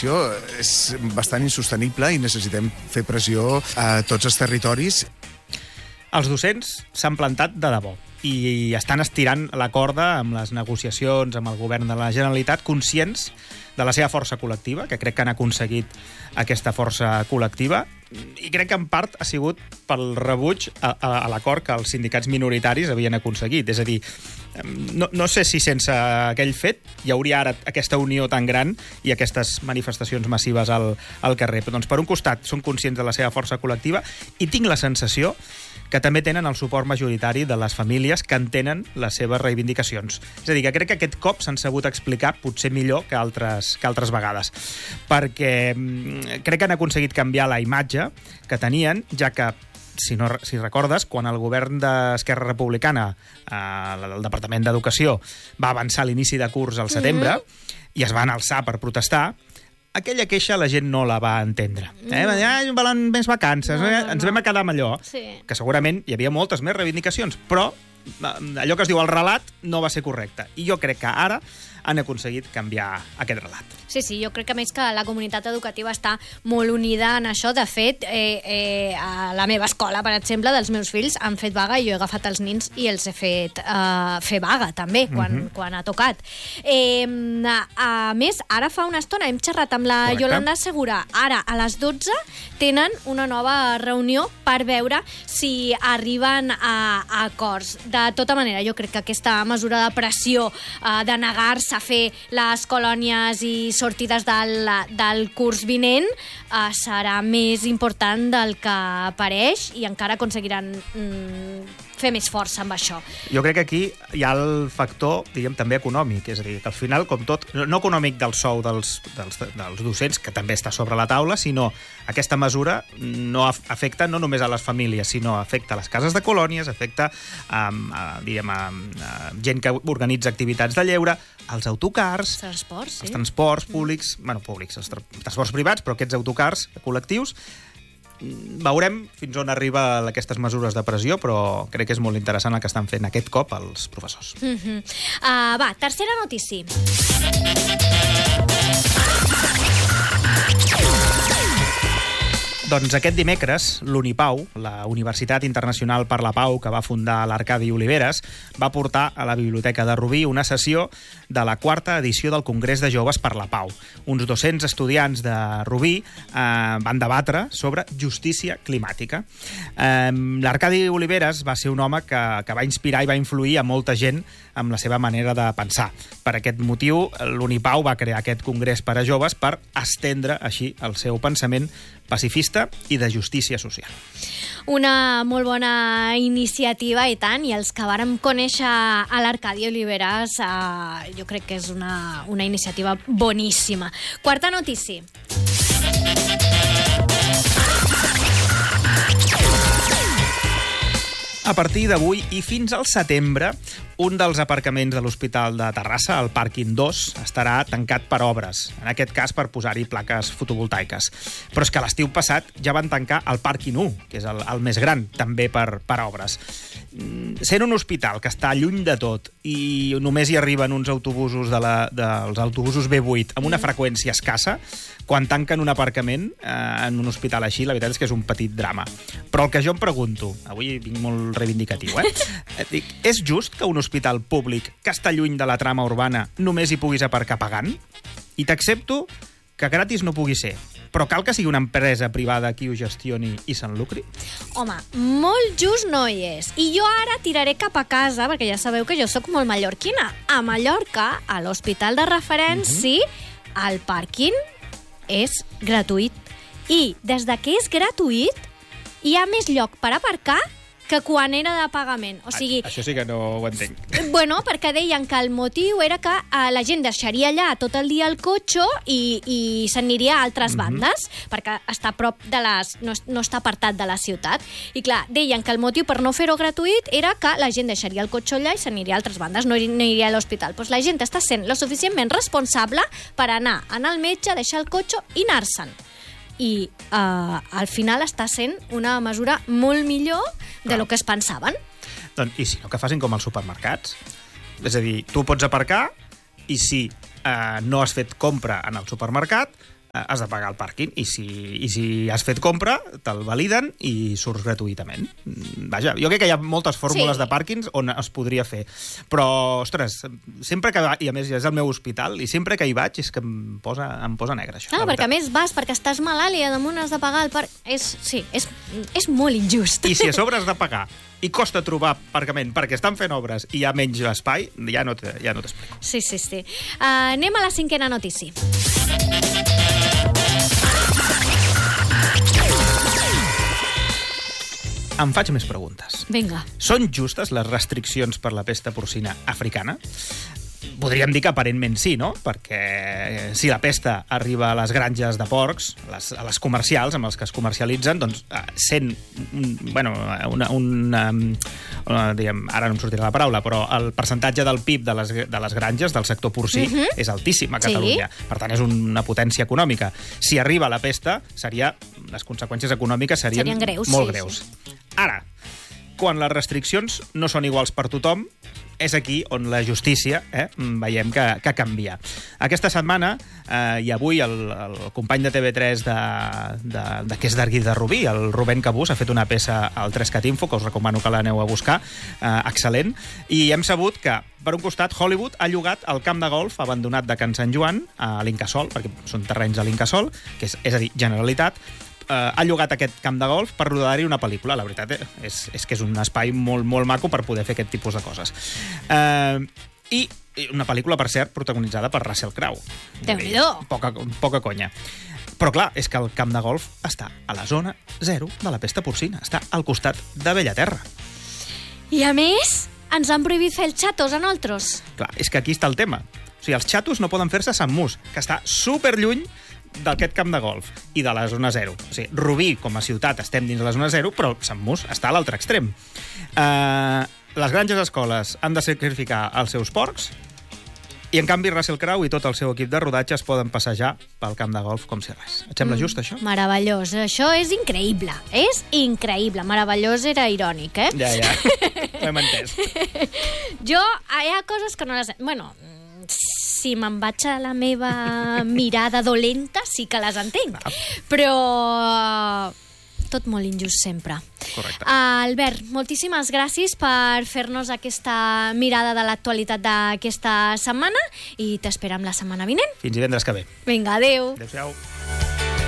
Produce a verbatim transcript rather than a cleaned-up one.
situació és bastant insostenible i necessitem fer pressió a tots els territoris. Els docents s'han plantat de debò i estan estirant la corda amb les negociacions amb el govern de la Generalitat, conscients de la seva força col·lectiva, que crec que han aconseguit aquesta força col·lectiva, i crec que en part ha sigut pel rebuig a, a, a l'acord que els sindicats minoritaris havien aconseguit. És a dir, no, no sé si sense aquell fet hi hauria ara aquesta unió tan gran i aquestes manifestacions massives al, al carrer. Però, doncs, per un costat, són conscients de la seva força col·lectiva i tinc la sensació que també tenen el suport majoritari de les famílies que entenen les seves reivindicacions. És a dir, que crec que aquest cop s'han sabut explicar potser millor que altres, que altres vegades, perquè crec que han aconseguit canviar la imatge que tenien, ja que, si, no, si recordes, quan el govern d'Esquerra Republicana, eh, el Departament d'Educació, va avançar l'inici de curs al setembre, mm-hmm. i es van alçar per protestar, aquella queixa la gent no la va entendre. Eh? Va dir, ah, volen més vacances. No, no, no. Ens vam quedar amb allò, sí. que segurament hi havia moltes més reivindicacions, però allò que es diu el relat no va ser correcte. I jo crec que ara han aconseguit canviar aquest relat. Sí, sí, jo crec que més que la comunitat educativa està molt unida en això. De fet, eh, eh, a la meva escola, per exemple, dels meus fills han fet vaga i jo he agafat els nins i els he fet eh, fer vaga, també, quan, uh-huh. quan ha tocat. Eh, a més, ara fa una estona hem xerrat amb la Correcte. Yolanda Segura. Ara, a les dotze, tenen una nova reunió per veure si arriben a, a acords. De tota manera, jo crec que aquesta mesura de pressió, eh, de negar-se a fer les colònies i sortides del, del curs vinent eh, serà més important del que pareix i encara aconseguiran mm, fer més força amb això. Jo crec que aquí hi ha el factor, diríem, també econòmic, és a dir, que al final, com tot, no econòmic del sou dels, dels, dels docents, que també està sobre la taula, sinó aquesta mesura no afecta no només a les famílies, sinó afecta a les cases de colònies, afecta a, a, diríem, a, a gent que organitza activitats de lleure, als autocars, transports, sí. els transports públics, mm. bueno, públics, els tra transports privats, però aquests autocars col·lectius. Veurem fins on arriba aquestes mesures de pressió, però crec que és molt interessant el que estan fent aquest cop els professors. Mm-hmm. uh, va, tercera notícia. Doncs aquest dimecres, l'Unipau, la Universitat Internacional per la Pau, que va fundar l'Arcadi Oliveres, va portar a la Biblioteca de Rubí una sessió de la quarta edició del Congrés de Joves per la Pau. Uns dos-cents estudiants de Rubí eh, van debatre sobre justícia climàtica. Eh, L'Arcadi Oliveres va ser un home que, que va inspirar i va influir a molta gent amb la seva manera de pensar. Per aquest motiu, l'Unipau va crear aquest congrés per a joves per estendre així el seu pensament pacifista i de justícia social. Una molt bona iniciativa, i tant, i els que vàrem conèixer a l'Arcadi Oliveres eh, jo crec que és una, una iniciativa boníssima. Quarta notícia. A partir d'avui i fins al setembre, un dels aparcaments de l'Hospital de Terrassa, el pàrquing dos, estarà tancat per obres, en aquest cas per posar-hi plaques fotovoltaiques. Però és que l'estiu passat ja van tancar el pàrquing u, que és el, el més gran, també per, per obres. Sent un hospital que està lluny de tot i només hi arriben uns autobusos de la, dels autobusos B vuit amb una freqüència escassa, quan tanquen un aparcament eh, en un hospital així, la veritat és que és un petit drama. Però el que jo em pregunto, avui vinc molt reivindicatiu, eh? Dic, és just que un hospital públic que està lluny de la trama urbana només hi puguis aparcar pagant? I t'accepto que gratis no pugui ser, però cal que sigui una empresa privada qui ho gestioni i se'n lucri? Home, molt just no hi és. I jo ara tiraré cap a casa, perquè ja sabeu que jo sóc molt mallorquina. A Mallorca, a l'hospital de referència, mm-hmm. el pàrquing és gratuït. I des de que és gratuït, hi ha més lloc per aparcar que quan era de pagament. O sigui, això sí que no ho entenc. Bueno, perquè deien que el motiu era que eh, la gent deixaria allà tot el dia el cotxe i, i s'aniria a altres mm-hmm. bandes, perquè està a prop de les... No, no està apartat de la ciutat. I clar, deien que el motiu per no fer-ho gratuït era que la gent deixaria el cotxe allà i s'aniria a altres bandes, no aniria a l'hospital. Doncs la gent està sent lo suficientment responsable per anar, anar al metge, deixar el cotxe i anar-se'n. I eh, al final està sent una mesura molt millor de lo que es pensaven. Doncs, i si no, que facin com els supermercats. És a dir, tu pots aparcar i si eh, no has fet compra en el supermercat, has de pagar el pàrquing, i si, i si has fet compra, te'l validen i surts gratuïtament. Vaja, jo crec que hi ha moltes fórmules Sí. de pàrquings on es podria fer, però, ostres, sempre que... I a més, és el meu hospital, i sempre que hi vaig és que em posa, em posa negre, això. Ah, perquè a més vas perquè estàs malalt i damunt has de pagar el parc. És, sí, és, és molt injust. I si a sobre has de pagar i costa trobar aparcament perquè estan fent obres i hi ha menys espai, ja no te- ja no t'explico. Sí, sí, sí. Uh, anem a la cinquena notícia. Em faig més preguntes. Vinga. Són justes les restriccions per la pesta porcina africana? Podríem dir que aparentment sí, no? Perquè si la pesta arriba a les granges de porcs, a les, a les comercials, amb els que es comercialitzen, doncs eh, sent, un, bueno, una, una, una, diguem, ara no em sortirà la paraula, però el percentatge del P I B de les, de les granges, del sector porcí, uh-huh. és altíssim a Catalunya. Sí. Per tant, és una potència econòmica. Si arriba la pesta, seria, les conseqüències econòmiques serien, Serien greus, molt sí, greus. Ara, quan les restriccions no són iguals per tothom, és aquí on la justícia eh, veiem que, que canvia. Aquesta setmana, eh, i avui, el, el company de T V tres de, de, de, que és d'Argui de Rubí, el Rubén Cabús, ha fet una peça al tres cat Info, que us recomano que l'aneu a buscar, eh, excel·lent, i hem sabut que, per un costat, Hollywood ha llogat el camp de golf abandonat de Can Sant Joan a l'Incasòl, perquè són terrenys a l'Incasòl, que és, és a dir, Generalitat, Uh, ha llogat aquest camp de golf per rodar-hi una pel·lícula. La veritat és, és que és un espai molt, molt maco per poder fer aquest tipus de coses. Uh, I una pel·lícula, per cert, protagonitzada per Russell Crowe. Déu-n'hi-do. Poca, poca conya. Però clar, és que el camp de golf està a la zona zero de la pesta porcina. Està al costat de Bellaterra. I a més, ens han prohibit fer els xatos a nosaltres. Clar, és que aquí està el tema. O sigui, els xatos no poden fer-se a Sant Mus, que està superlluny d'aquest camp de golf i de la zona zero. O sigui, Rubí, com a ciutat, estem dins de la zona zero, però Sant Mus està a l'altre extrem. Uh, les granges escoles han de sacrificar els seus porcs i, en canvi, Russell Crowe i tot el seu equip de rodatge es poden passejar pel camp de golf com si res. Et sembla just, això? Meravellós. Això és increïble. És increïble. Meravellós era irònic, eh? Ja, ja. Ho hem entès. Jo, hi ha coses que no les... Bueno, si me'n vaig a la meva mirada dolenta, sí que les entenc. Ah. Però tot molt injust sempre. Correcte. Uh, Albert, moltíssimes gràcies per fer-nos aquesta mirada de l'actualitat d'aquesta setmana i t'esperem la setmana vinent. Fins divendres que ve. Vinga, adeu. Adéu-siau.